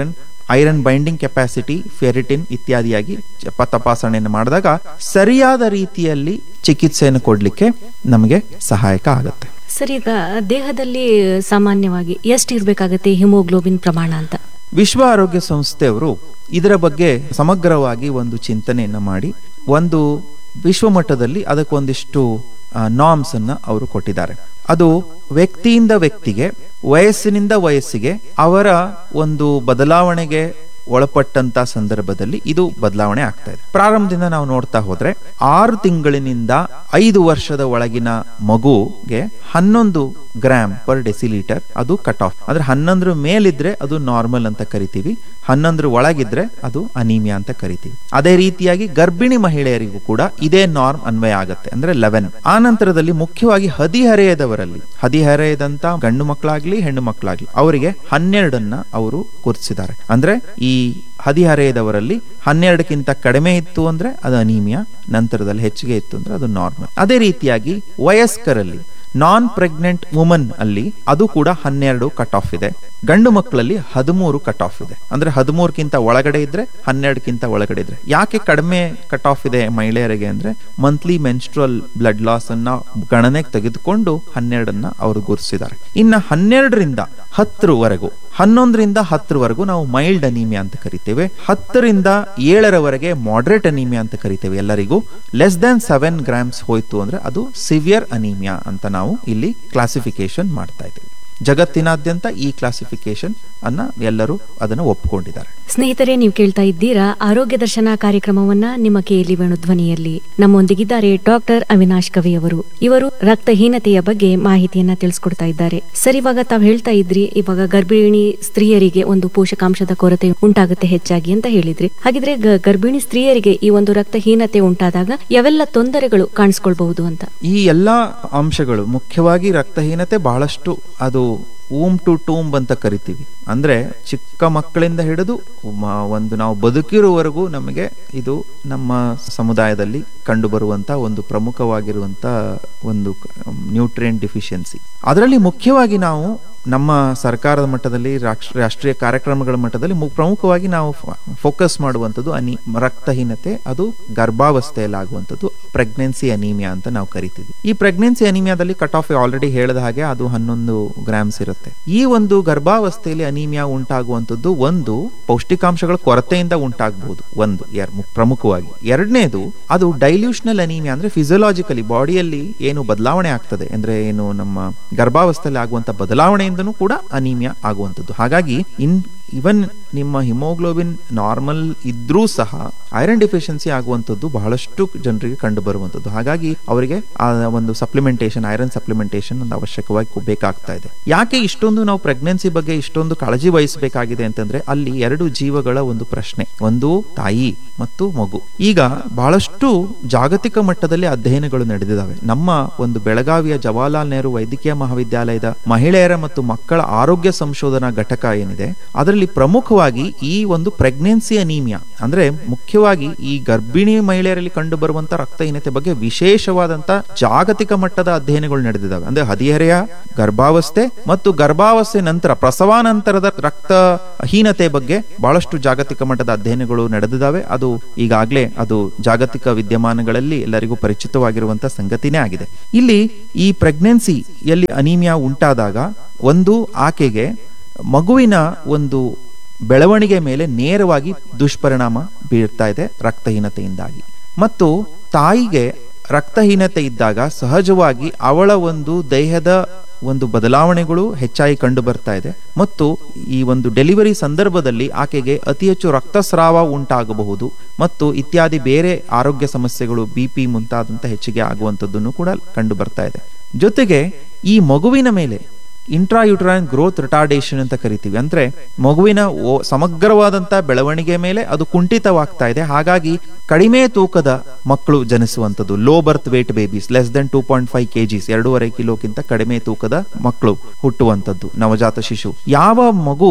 iron binding capacity, ferritin ಇತ್ಯಾದಿಯಾಗಿ ತಪಾಸಣೆಯನ್ನು ಮಾಡಿದಾಗ ಸರಿಯಾದ ರೀತಿಯಲ್ಲಿ ಚಿಕಿತ್ಸೆಯನ್ನು ಕೊಡ್ಲಿಕ್ಕೆ ನಮಗೆ ಸಹಾಯಕ ಆಗುತ್ತೆ. ಸರ್, ಈಗ ದೇಹದಲ್ಲಿ ಸಾಮಾನ್ಯವಾಗಿ ಎಷ್ಟು ಇರಬೇಕಾಗತ್ತೆ ಹಿಮೋಗ್ಲೋಬಿನ್ ಪ್ರಮಾಣ ಅಂತ? ವಿಶ್ವ ಆರೋಗ್ಯ ಸಂಸ್ಥೆಯವರು ಇದರ ಬಗ್ಗೆ ಸಮಗ್ರವಾಗಿ ಒಂದು ಚಿಂತನೆಯನ್ನ ಮಾಡಿ ಒಂದು ವಿಶ್ವ ಮಟ್ಟದಲ್ಲಿ ಅದಕ್ಕೊಂದಿಷ್ಟು ನಾರ್ಮ್ಸ್ ಅನ್ನ ಅವರು ಕೊಟ್ಟಿದ್ದಾರೆ. ಅದು ವ್ಯಕ್ತಿಯಿಂದ ವ್ಯಕ್ತಿಗೆ, ವಯಸ್ಸಿನಿಂದ ವಯಸ್ಸಿಗೆ ಅವರ ಒಂದು ಬದಲಾವಣೆಗೆ ಒಳಪಟ್ಟಂತ ಸಂದರ್ಭದಲ್ಲಿ ಇದು ಬದಲಾವಣೆ ಆಗ್ತಾ ಇದೆ. ಪ್ರಾರಂಭದಿಂದ ನಾವು ನೋಡ್ತಾ ಹೋದ್ರೆ ಆರು ತಿಂಗಳಿನಿಂದ ಐದು ವರ್ಷದ ಒಳಗಿನ ಮಗುಗೆ ಹನ್ನೊಂದು ಗ್ರಾಮ್ ಪರ್ ಡೆಸಿಲೀಟರ್ ಅದು ಕಟ್ ಆಫ್. ಅಂದ್ರೆ ಹನ್ನೊಂದರ ಮೇಲಿದ್ರೆ ಅದು ನಾರ್ಮಲ್ ಅಂತ ಕರಿತೀವಿ, ಹನ್ನೊಂದರ ಒಳಗಿದ್ರೆ ಅದು ಅನೀಮಿಯಾ ಅಂತ ಕರಿತೀವಿ. ಅದೇ ರೀತಿಯಾಗಿ ಗರ್ಭಿಣಿ ಮಹಿಳೆಯರಿಗೂ ಕೂಡ ಇದೇ ನಾರ್ಮ್ ಅನ್ವಯ ಆಗುತ್ತೆ, ಅಂದ್ರೆ ಲೆವೆನ್. ಆ ನಂತರದಲ್ಲಿ ಮುಖ್ಯವಾಗಿ ಹದಿಹರೆಯದವರಲ್ಲಿ, ಹದಿಹರೆಯದಂತ ಗಂಡು ಮಕ್ಕಳಾಗ್ಲಿ ಹೆಣ್ಣು ಮಕ್ಕಳಾಗ್ಲಿ ಅವರಿಗೆ ಹನ್ನೆರಡನ್ನ ಅವರು ಗುರುತಿಸಿದ್ದಾರೆ. ಅಂದ್ರೆ ಈ ಹದಿಹರೆಯದವರಲ್ಲಿ ಹನ್ನೆರಡಕ್ಕಿಂತ ಕಡಿಮೆ ಇತ್ತು ಅಂದ್ರೆ ಅದು ಅನೀಮಿಯಾ, ನಂತರದಲ್ಲಿ ಹೆಚ್ಚಿಗೆ ಇತ್ತು ಅಂದ್ರೆ ಅದು ನಾರ್ಮಲ್. ಅದೇ ರೀತಿಯಾಗಿ ವಯಸ್ಕರಲ್ಲಿ, ನಾನ್ ಪ್ರೆಗ್ನೆಂಟ್ ವುಮನ್ ಅಲ್ಲಿ ಅದು ಕೂಡ ಹನ್ನೆರಡು ಕಟ್ ಆಫ್ ಇದೆ. ಗಂಡು ಮಕ್ಕಳಲ್ಲಿ ಹದಿಮೂರು ಕಟ್ ಆಫ್ ಇದೆ. ಅಂದ್ರೆ ಹದಿಮೂರಕ್ಕಿಂತ ಒಳಗಡೆ ಇದ್ರೆ, ಹನ್ನೆರಡಕ್ಕಿಂತ ಒಳಗಡೆ ಇದ್ರೆ. ಯಾಕೆ ಕಡಿಮೆ ಕಟ್ ಆಫ್ ಇದೆ ಮಹಿಳೆಯರಿಗೆ ಅಂದ್ರೆ ಮಂತ್ಲಿ ಮೆನ್ಸ್ಟ್ರಲ್ ಬ್ಲಡ್ ಲಾಸ್ ಅನ್ನ ಗಣನೆಗೆ ತೆಗೆದುಕೊಂಡು ಹನ್ನೆರಡನ್ನ ಅವರು ಗುರುತಿಸಿದ್ದಾರೆ. ಇನ್ನ ಹನ್ನೆರಡರಿಂದ ಹತ್ತರವರೆಗೂ, ಹನ್ನೊಂದರಿಂದ ಹತ್ತರವರೆಗೂ ನಾವು ಮೈಲ್ಡ್ ಅನೀಮಿಯಾ ಅಂತ ಕರಿತೇವೆ. ಹತ್ತರಿಂದ ಏಳರವರೆಗೆ ಮಾಡರೇಟ್ ಅನೀಮಿಯಾ ಅಂತ ಕರಿತೇವೆ ಎಲ್ಲರಿಗೂ. ಲೆಸ್ ದನ್ ಸೆವೆನ್ ಗ್ರಾಮ್ಸ್ ಹೋಯ್ತು ಅಂದ್ರೆ ಅದು ಸಿವಿಯರ್ ಅನೀಮಿಯಾ ಅಂತ ನಾವು ಇಲ್ಲಿ ಕ್ಲಾಸಿಫಿಕೇಶನ್ ಮಾಡ್ತಾ ಇದ್ದೇವೆ. ಜಗತ್ತಿನಾದ್ಯಂತ ಈ ಕ್ಲಾಸಿಫಿಕೇಶನ್ ಅನ್ನ ಎಲ್ಲರೂ ಅದನ್ನು ಒಪ್ಪಿಕೊಂಡಿದ್ದಾರೆ. ಸ್ನೇಹಿತರೆ, ನೀವು ಕೇಳ್ತಾ ಇದ್ದೀರಾ ಆರೋಗ್ಯ ದರ್ಶನ ಕಾರ್ಯಕ್ರಮವನ್ನ ನಿಮ್ಮ ಕೆಎಲ್ಇ ವೇಣು ಧ್ವನಿಯಲ್ಲಿ. ನಮ್ಮೊಂದಿಗಿದ್ದಾರೆ ಡಾಕ್ಟರ್ ಅವಿನಾಶ್ ಕವಿ ಅವರು. ಇವರು ರಕ್ತಹೀನತೆಯ ಬಗ್ಗೆ ಮಾಹಿತಿಯನ್ನ ತಿಳಿಸ್ಕೊಡ್ತಾ ಇದ್ದಾರೆ. ಸರ್, ಇವಾಗ ತಾವ್ ಹೇಳ್ತಾ ಇದ್ರಿ, ಇವಾಗ ಗರ್ಭಿಣಿ ಸ್ತ್ರೀಯರಿಗೆ ಒಂದು ಪೋಷಕಾಂಶದ ಕೊರತೆ ಉಂಟಾಗುತ್ತೆ ಹೆಚ್ಚಾಗಿ ಅಂತ ಹೇಳಿದ್ರಿ. ಹಾಗಿದ್ರೆ ಗರ್ಭಿಣಿ ಸ್ತ್ರೀಯರಿಗೆ ಈ ಒಂದು ರಕ್ತಹೀನತೆ ಉಂಟಾದಾಗ ಯಾವೆಲ್ಲ ತೊಂದರೆಗಳು ಕಾಣಿಸ್ಕೊಳ್ಬಹುದು ಅಂತ? ಈ ಎಲ್ಲಾ ಅಂಶಗಳು ಮುಖ್ಯವಾಗಿ ರಕ್ತಹೀನತೆ ಬಹಳಷ್ಟು ಅದು ಊಮ್ ಟು ಟೂಂಬ್ ಅಂತ ಕರಿತೀವಿ. ಅಂದ್ರೆ ಚಿಕ್ಕ ಮಕ್ಕಳಿಂದ ಹಿಡಿದು ಒಂದು ನಾವು ಬದುಕಿರುವವರೆಗೂ ನಮಗೆ ಇದು ನಮ್ಮ ಸಮುದಾಯದಲ್ಲಿ ಕಂಡು ಬರುವಂತ ಒಂದು ಪ್ರಮುಖವಾಗಿರುವಂತ ಒಂದು ನ್ಯೂಟ್ರಿಯೆಂಟ್ ಡಿಫಿಷಿಯನ್ಸಿ. ಅದರಲ್ಲಿ ಮುಖ್ಯವಾಗಿ ನಾವು ನಮ್ಮ ಸರ್ಕಾರದ ಮಟ್ಟದಲ್ಲಿ, ರಾಷ್ಟ್ರೀಯ ಕಾರ್ಯಕ್ರಮಗಳ ಮಟ್ಟದಲ್ಲಿ ಪ್ರಮುಖವಾಗಿ ನಾವು ಫೋಕಸ್ ಮಾಡುವಂಥದ್ದು ಅನಿ ರಕ್ತಹೀನತೆ. ಅದು ಗರ್ಭಾವಸ್ಥೆಯಲ್ಲಿ ಆಗುವಂಥದ್ದು ಪ್ರೆಗ್ನೆನ್ಸಿ ಅನೀಮಿಯಾ ಅಂತ ನಾವು ಕರಿತೀವಿ. ಈ ಪ್ರೆಗ್ನೆನ್ಸಿ ಅನೀಮಿಯಾದಲ್ಲಿ ಕಟ್ ಆಫ್ ಆಲ್ರೆಡಿ ಹೇಳಿದ ಹಾಗೆ ಅದು ಹನ್ನೊಂದು ಗ್ರಾಮ್ಸ್ ಇರುತ್ತೆ. ಈ ಒಂದು ಗರ್ಭಾವಸ್ಥೆಯಲ್ಲಿ ಅನೀಮಿಯಾ ಉಂಟಾಗುವಂಥದ್ದು ಒಂದು ಪೌಷ್ಟಿಕಾಂಶಗಳ ಕೊರತೆಯಿಂದ ಉಂಟಾಗಬಹುದು, ಒಂದು ಪ್ರಮುಖವಾಗಿ. ಎರಡನೇದು ಅದು ಡೈಲ್ಯೂಷನಲ್ ಅನೀಮಿಯಾ, ಅಂದ್ರೆ ಫಿಸಿಯೋಲಾಜಿಕಲಿ ಬಾಡಿಯಲ್ಲಿ ಏನು ಬದಲಾವಣೆ ಆಗ್ತದೆ, ಅಂದ್ರೆ ಏನು ನಮ್ಮ ಗರ್ಭಾವಸ್ಥೆಯಲ್ಲಿ ಆಗುವಂತ ಬದಲಾವಣೆ ಕೂಡ ಅನೀಮಿಯಾ ಆಗುವಂಥದ್ದು. ಹಾಗಾಗಿ ಇನ್ ಇವನ್ ನಿಮ್ಮ ಹಿಮೋಗ್ಲೋಬಿನ್ ನಾರ್ಮಲ್ ಇದ್ರೂ ಸಹ ಐರನ್ ಡಿಫಿಷಿಯನ್ಸಿ ಆಗುವಂಥದ್ದು ಬಹಳಷ್ಟು ಜನರಿಗೆ ಕಂಡು ಬರುವಂಥದ್ದು. ಹಾಗಾಗಿ ಅವರಿಗೆ ಆ ಒಂದು ಸಪ್ಲಿಮೆಂಟೇಷನ್, ಐರನ್ ಸಪ್ಲಿಮೆಂಟೇಷನ್ ಒಂದು ಅವಶ್ಯಕವಾಗಿ ಬೇಕಾಗ್ತಾ ಇದೆ. ಯಾಕೆ ಇಷ್ಟೊಂದು ನಾವು ಪ್ರೆಗ್ನೆನ್ಸಿ ಬಗ್ಗೆ ಇಷ್ಟೊಂದು ಕಾಳಜಿ ವಹಿಸಬೇಕಾಗಿದೆ ಅಂತಂದ್ರೆ ಅಲ್ಲಿ ಎರಡು ಜೀವಗಳ ಒಂದು ಪ್ರಶ್ನೆ, ಒಂದು ತಾಯಿ ಮತ್ತು ಮಗು. ಈಗ ಬಹಳಷ್ಟು ಜಾಗತಿಕ ಮಟ್ಟದಲ್ಲಿ ಅಧ್ಯಯನಗಳು ನಡೆದಿದ್ದಾವೆ. ನಮ್ಮ ಒಂದು ಬೆಳಗಾವಿಯ ಜವಾಹರ್ಲಾಲ್ ನೆಹರು ವೈದ್ಯಕೀಯ ಮಹಾವಿದ್ಯಾಲಯದ ಮಹಿಳೆಯರ ಮತ್ತು ಮಕ್ಕಳ ಆರೋಗ್ಯ ಸಂಶೋಧನಾ ಘಟಕ ಏನಿದೆ ಅದರಲ್ಲಿ ಪ್ರಮುಖವಾಗಿ ಈ ಒಂದು ಪ್ರೆಗ್ನೆನ್ಸಿ ಅನೀಮಿಯಾ ಅಂದ್ರೆ ಮುಖ್ಯವಾಗಿ ಈ ಗರ್ಭಿಣಿ ಮಹಿಳೆಯರಲ್ಲಿ ಕಂಡು ಬರುವಂತಹ ರಕ್ತಹೀನತೆ ಬಗ್ಗೆ ವಿಶೇಷವಾದಂತ ಜಾಗತಿಕ ಮಟ್ಟದ ಅಧ್ಯಯನಗಳು ನಡೆದಿದ್ದಾವೆ. ಅಂದ್ರೆ ಹದಿಹರೆಯ, ಗರ್ಭಾವಸ್ಥೆ ಮತ್ತು ಗರ್ಭಾವಸ್ಥೆ ನಂತರ ಪ್ರಸವಾನಂತರದ ರಕ್ತಹೀನತೆ ಬಗ್ಗೆ ಬಹಳಷ್ಟು ಜಾಗತಿಕ ಮಟ್ಟದ ಅಧ್ಯಯನಗಳು ನಡೆದಿದ್ದಾವೆ. ಅದು ಈಗಾಗಲೇ ಅದು ಜಾಗತಿಕ ವಿದ್ಯಮಾನಗಳಲ್ಲಿ ಎಲ್ಲರಿಗೂ ಪರಿಚಿತವಾಗಿರುವಂತಹ ಸಂಗತಿನೇ ಆಗಿದೆ. ಇಲ್ಲಿ ಈ ಪ್ರೆಗ್ನೆನ್ಸಿಯಲ್ಲಿ ಅನೀಮಿಯಾ ಉಂಟಾದಾಗ ಒಂದು ಆಕೆಗೆ ಮಗುವಿನ ಒಂದು ಬೆಳವಣಿಗೆ ಮೇಲೆ ನೇರವಾಗಿ ದುಷ್ಪರಿಣಾಮ ಬೀರ್ತಾ ಇದೆ ರಕ್ತಹೀನತೆಯಿಂದಾಗಿ. ಮತ್ತು ತಾಯಿಗೆ ರಕ್ತಹೀನತೆ ಇದ್ದಾಗ ಸಹಜವಾಗಿ ಅವಳ ಒಂದು ದೇಹದ ಒಂದು ಬದಲಾವಣೆಗಳು ಹೆಚ್ಚಾಗಿ ಕಂಡು ಬರ್ತಾ ಇದೆ. ಮತ್ತು ಈ ಒಂದು ಡೆಲಿವರಿ ಸಂದರ್ಭದಲ್ಲಿ ಆಕೆಗೆ ಅತಿ ಹೆಚ್ಚು ರಕ್ತಸ್ರಾವ ಉಂಟಾಗಬಹುದು ಮತ್ತು ಇತ್ಯಾದಿ ಬೇರೆ ಆರೋಗ್ಯ ಸಮಸ್ಯೆಗಳು, ಬಿ ಪಿ ಮುಂತಾದಂತ ಹೆಚ್ಚಿಗೆ ಆಗುವಂಥದ್ದನ್ನು ಕೂಡ ಕಂಡು ಬರ್ತಾ ಇದೆ. ಜೊತೆಗೆ ಈ ಮಗುವಿನ ಮೇಲೆ ಇಂಟ್ರಾಯುಟ್ರೈನ್ ಗ್ರೋತ್ ರಿಟಾರ್ಡೇಷನ್ ಅಂತ ಕರಿತೀವಿ. ಅಂದ್ರೆ ಮಗುವಿನ ಸಮಗ್ರವಾದಂತ ಬೆಳವಣಿಗೆ ಮೇಲೆ ಅದು ಕುಂಠಿತವಾಗ್ತಾ ಇದೆ. ಹಾಗಾಗಿ ಕಡಿಮೆ ತೂಕದ ಮಕ್ಕಳು ಜನಿಸುವಂಥದ್ದು, ಲೋ ಬರ್ತ್ wait babies, less than two point five kgs, ಎರಡೂವರೆ ಕಿಲೋಕ್ಕಿಂತ ಕಡಿಮೆ ತೂಕದ ಮಕ್ಕಳು ಹುಟ್ಟುವಂಥದ್ದು, ನವಜಾತ ಶಿಶು. ಯಾವ ಮಗು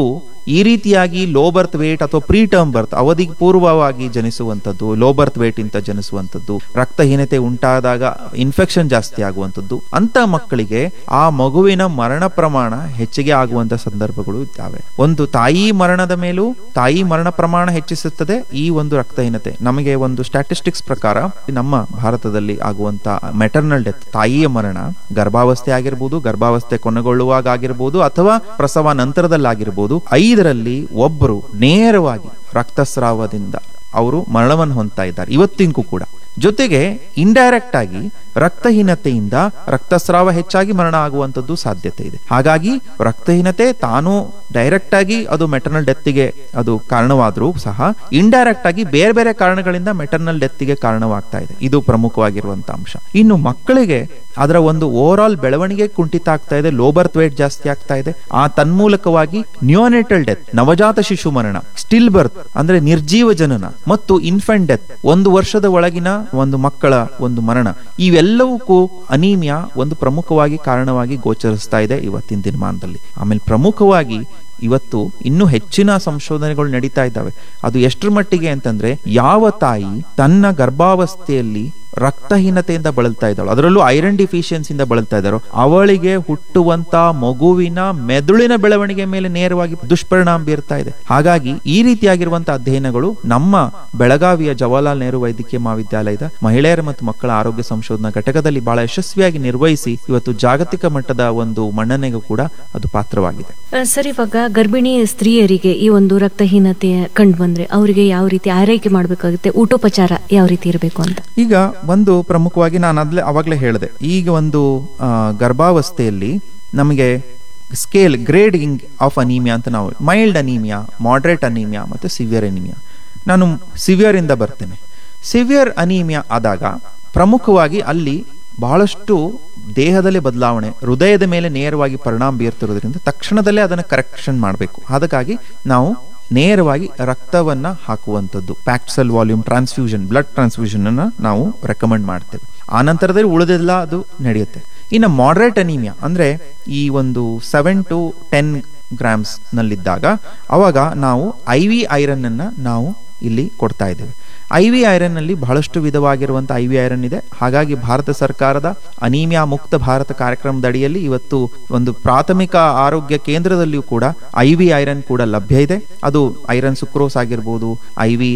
ಈ ರೀತಿಯಾಗಿ ಲೋ ಬರ್ತ್ ವೇಟ್ ಅಥವಾ ಪ್ರೀ ಟರ್ಮ್ ಬರ್ತ್ ಅವಧಿಗೆ ಪೂರ್ವವಾಗಿ ಜನಿಸುವಂಥದ್ದು, ಲೋ ಬರ್ತ್ ವೇಟ್ ಇಂತ ಜನಿಸುವಂಥದ್ದು, ರಕ್ತಹೀನತೆ ಉಂಟಾದಾಗ ಇನ್ಫೆಕ್ಷನ್ ಜಾಸ್ತಿ ಆಗುವಂಥದ್ದು, ಅಂತ ಮಕ್ಕಳಿಗೆ ಆ ಮಗುವಿನ ಮರಣ ಪ್ರಮಾಣ ಹೆಚ್ಚಿಗೆ ಆಗುವಂತ ಸಂದರ್ಭಗಳು ಇದ್ದಾವೆ. ಒಂದು ತಾಯಿ ಮರಣದ ಮೇಲೂ ತಾಯಿ ಮರಣ ಪ್ರಮಾಣ ಹೆಚ್ಚಿಸುತ್ತದೆ ಈ ಒಂದು ರಕ್ತಹೀನತೆ. ನಮಗೆ ಒಂದು ಸ್ಟ್ಯಾಟಿಸ್ಟಿಕ್ಸ್ ಪ್ರಕಾರ ನಮ್ಮ ಭಾರತದಲ್ಲಿ ಆಗುವಂತ ಮೆಟರ್ನಲ್ ಡೆತ್, ತಾಯಿಯ ಮರಣ ಗರ್ಭಾವಸ್ಥೆ ಆಗಿರ್ಬೋದು, ಗರ್ಭಾವಸ್ಥೆ ಕೊನೆಗೊಳ್ಳುವಾಗ ಆಗಿರ್ಬೋದು, ಅಥವಾ ಪ್ರಸವ ನಂತರದಲ್ಲಾಗಿರ್ಬೋದು, ಐದರಲ್ಲಿ ಒಬ್ಬರು ನೇರವಾಗಿ ರಕ್ತಸ್ರಾವದಿಂದ ಅವರು ಮರಣವನ್ನು ಹೊಂದ್ತಾ ಇದ್ದಾರೆ ಇವತ್ತಿಗೂ ಕೂಡ. ಜೊತೆಗೆ ಇಂಡೈರೆಕ್ಟ್ ಆಗಿ ರಕ್ತಹೀನತೆಯಿಂದ ರಕ್ತಸ್ರಾವ ಹೆಚ್ಚಾಗಿ ಮರಣ ಆಗುವಂತದ್ದು ಸಾಧ್ಯತೆ ಇದೆ. ಹಾಗಾಗಿ ರಕ್ತಹೀನತೆ ತಾನು ಡೈರೆಕ್ಟ್ ಆಗಿ ಅದು ಮೆಟರ್ನಲ್ ಡೆತ್ಗೆ ಅದು ಕಾರಣವಾದರೂ ಸಹ ಇಂಡೈರೆಕ್ಟ್ ಆಗಿ ಬೇರೆ ಬೇರೆ ಕಾರಣಗಳಿಂದ ಮೆಟರ್ನಲ್ ಡೆತ್ಗೆ ಕಾರಣವಾಗ್ತಾ ಇದೆ. ಇದು ಪ್ರಮುಖವಾಗಿರುವಂತ ಅಂಶ. ಇನ್ನು ಮಕ್ಕಳಿಗೆ ಅದರ ಒಂದು ಓವರ್ ಆಲ್ ಬೆಳವಣಿಗೆ ಕುಂಠಿತ ಆಗ್ತಾ ಇದೆ, ಲೋ ಬರ್ತ್ ವೇಟ್ ಜಾಸ್ತಿ ಆಗ್ತಾ ಇದೆ. ಆ ತನ್ಮೂಲಕವಾಗಿ ನ್ಯೂನೆಟಲ್ ಡೆತ್, ನವಜಾತ ಶಿಶು ಮರಣ, ಸ್ಟಿಲ್ ಬರ್ತ್ ಅಂದ್ರೆ ನಿರ್ಜೀವ ಜನನ ಮತ್ತು ಇನ್ಫೆಂಟ್ ಡೆತ್, ಒಂದು ವರ್ಷದ ಒಳಗಿನ ಒಂದು ಮಕ್ಕಳ ಒಂದು ಮರಣ, ಇವೆಲ್ಲವಕ್ಕೂ ಅನೀಮಿಯಾ ಒಂದು ಪ್ರಮುಖವಾಗಿ ಕಾರಣವಾಗಿ ಗೋಚರಿಸ್ತಾ ಇದೆ ಇವತ್ತಿನ ದಿನಮಾನದಲ್ಲಿ. ಆಮೇಲೆ ಪ್ರಮುಖವಾಗಿ ಇವತ್ತು ಇನ್ನೂ ಹೆಚ್ಚಿನ ಸಂಶೋಧನೆಗಳು ನಡೀತಾ ಇದ್ದಾವೆ. ಅದು ಎಷ್ಟರ ಮಟ್ಟಿಗೆ ಅಂತಂದ್ರೆ, ಯಾವ ತಾಯಿ ತನ್ನ ಗರ್ಭಾವಸ್ಥೆಯಲ್ಲಿ ರಕ್ತಹೀನತೆಯಿಂದ ಬಳಲ್ತಾ ಇದ್ದಾಳು, ಅದರಲ್ಲೂ ಐರನ್ ಡಿಫಿಷಿಯನ್ಸಿಯಿಂದ ಬಳಲ್ತಾ ಇದ್ದಾರೋ, ಅವಳಿಗೆ ಹುಟ್ಟುವಂತ ಮಗುವಿನ ಮೆದುಳಿನ ಬೆಳವಣಿಗೆ ಮೇಲೆ ನೇರವಾಗಿ ದುಷ್ಪರಿಣಾಮ ಬೀರ್ತಾ ಇದೆ. ಹಾಗಾಗಿ ಈ ರೀತಿಯಾಗಿರುವಂತಹ ಅಧ್ಯಯನಗಳು ನಮ್ಮ ಬೆಳಗಾವಿಯ ಜವಾಹರ್ಲಾಲ್ ನೆಹರು ವೈದ್ಯಕೀಯ ಮಹಾವಿದ್ಯಾಲಯದ ಮಹಿಳೆಯರ ಮತ್ತು ಮಕ್ಕಳ ಆರೋಗ್ಯ ಸಂಶೋಧನಾ ಘಟಕದಲ್ಲಿ ಬಹಳ ಯಶಸ್ವಿಯಾಗಿ ನಿರ್ವಹಿಸಿ ಇವತ್ತು ಜಾಗತಿಕ ಮಟ್ಟದ ಒಂದು ಮನ್ನಣೆಗೂ ಕೂಡ ಅದು ಪಾತ್ರವಾಗಿದೆ. ಸರ್, ಇವಾಗ ಗರ್ಭಿಣಿ ಸ್ತ್ರೀಯರಿಗೆ ಈ ಒಂದು ರಕ್ತಹೀನತೆ ಕಂಡು ಬಂದ್ರೆ ಅವರಿಗೆ ಯಾವ ರೀತಿ ಆರೈಕೆ ಮಾಡಬೇಕಾಗುತ್ತೆ, ಊಟೋಪಚಾರ ಯಾವ ರೀತಿ ಇರಬೇಕು ಅಂತ? ಈಗ ಒಂದು ಪ್ರಮುಖವಾಗಿ ನಾನು ಅದ್ಲೇ ಅವಾಗಲೇ ಹೇಳಿದೆ, ಈಗ ಒಂದು ಗರ್ಭಾವಸ್ಥೆಯಲ್ಲಿ ನಮಗೆ ಸ್ಕೇಲ್ ಗ್ರೇಡಿಂಗ್ ಆಫ್ ಅನೀಮಿಯಾ ಅಂತ ನಾವು ಮೈಲ್ಡ್ ಅನೀಮಿಯಾ, ಮಾಡ್ರೇಟ್ ಅನೀಮಿಯಾ ಮತ್ತು ಸಿವಿಯರ್ ಅನೀಮಿಯಾ. ನಾನು ಸಿವಿಯರ್ ಇಂದ ಬರ್ತೇನೆ. ಸಿವಿಯರ್ ಅನೀಮಿಯಾ ಆದಾಗ ಪ್ರಮುಖವಾಗಿ ಅಲ್ಲಿ ಬಹಳಷ್ಟು ದೇಹದಲ್ಲಿ ಬದಲಾವಣೆ, ಹೃದಯದ ಮೇಲೆ ನೇರವಾಗಿ ಪರಿಣಾಮ ಬೀರ್ತಿರೋದ್ರಿಂದ ತಕ್ಷಣದಲ್ಲೇ ಅದನ್ನು ಕರೆಕ್ಷನ್ ಮಾಡಬೇಕು. ಅದಕ್ಕಾಗಿ ನಾವು ನೇರವಾಗಿ ರಕ್ತವನ್ನ ಹಾಕುವಂಥದ್ದು, packed cell volume transfusion, blood transfusion ಅನ್ನ ನಾವು ರೆಕಮೆಂಡ್ ಮಾಡ್ತೇವೆ. ಆ ನಂತರದಲ್ಲಿ ಉಳಿದೆಲ್ಲ ಅದು ನಡೆಯುತ್ತೆ. ಇನ್ನು ಮಾಡ್ರೇಟ್ ಅನೀಮಿಯಾ ಅಂದ್ರೆ ಈ ಒಂದು ಸೆವೆನ್ ಟು ಟೆನ್ ಗ್ರಾಮ್ಸ್ ನಲ್ಲಿದ್ದಾಗ ಅವಾಗ ನಾವು ಐ ವಿ ಐರನ್ ಅನ್ನ ನಾವು ಇಲ್ಲಿ ಕೊಡ್ತಾ ಇದ್ದೇವೆ. ಐ ವಿ ಐರನ್ ನಲ್ಲಿ ಬಹಳಷ್ಟು ವಿಧವಾಗಿರುವಂತಹ ಐ ವಿ ಐರನ್ ಇದೆ. ಹಾಗಾಗಿ ಭಾರತ ಸರ್ಕಾರದ ಅನೀಮಿಯಾ ಮುಕ್ತ ಭಾರತ ಕಾರ್ಯಕ್ರಮದ ಅಡಿಯಲ್ಲಿ ಇವತ್ತು ಒಂದು ಪ್ರಾಥಮಿಕ ಆರೋಗ್ಯ ಕೇಂದ್ರದಲ್ಲಿಯೂ ಕೂಡ ಐ ವಿ ಐರನ್ ಕೂಡ ಲಭ್ಯ ಇದೆ. ಅದು ಐರನ್ ಸುಕ್ರೋಸ್ ಆಗಿರ್ಬೋದು, ಐ ವಿ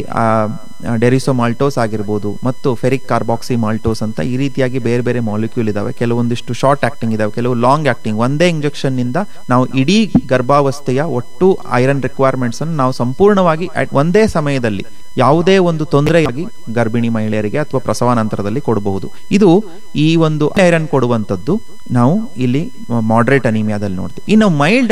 ಡೆರಿಸೋ ಮಾಲ್ಟೋಸ್ ಆಗಿರ್ಬೋದು, ಮತ್ತು ಫೆರಿಕ್ ಕಾರ್ಬಾಕ್ಸಿ ಮಾಲ್ಟೋಸ್ ಅಂತ ಈ ರೀತಿಯಾಗಿ ಬೇರೆ ಬೇರೆ ಮಾಲಿಕ್ಯೂಲ್ ಇದಾವೆ. ಕೆಲವೊಂದಿಷ್ಟು ಶಾರ್ಟ್ ಆಕ್ಟಿಂಗ್ ಇದಾವೆ, ಕೆಲವು ಲಾಂಗ್ ಆಕ್ಟಿಂಗ್. ಒಂದೇ ಇಂಜೆಕ್ಷನ್ ನಿಂದ ನಾವು ಇಡೀ ಗರ್ಭಾವಸ್ಥೆಯ ಒಟ್ಟು ಐರನ್ ರಿಕ್ವೈರ್ಮೆಂಟ್ಸ್ ಅನ್ನು ನಾವು ಸಂಪೂರ್ಣವಾಗಿ ಒಂದೇ ಸಮಯದಲ್ಲಿ ಯಾವುದೇ ಒಂದು ತೊಂದರೆಯಾಗಿ ಗರ್ಭಿಣಿ ಮಹಿಳೆಯರಿಗೆ ಅಥವಾ ಪ್ರಸವ ನಂತರದಲ್ಲಿ ಕೊಡಬಹುದು. ಇದು ಈ ಒಂದು ಐರನ್ ಕೊಡುವಂಥದ್ದು ನಾವು ಇಲ್ಲಿ ಮಾಡ್ರೇಟ್ ಅನೀಮಿಯಾದಲ್ಲಿ ನೋಡ್ತೀವಿ. ಇನ್ನು ಮೈಲ್ಡ್